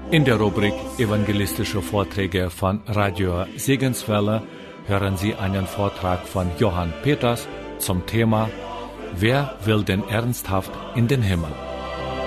In der Rubrik Evangelistische Vorträge von Radio Segenswelle hören Sie einen Vortrag von Johann Peters zum Thema Wer will denn ernsthaft in den Himmel?